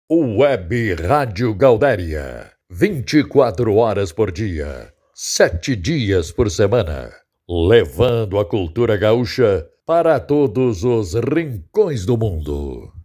Web Rádio Gaudéria, 24 horas por dia, 7 dias por semana, levando a cultura gaúcha para todos os rincões do mundo.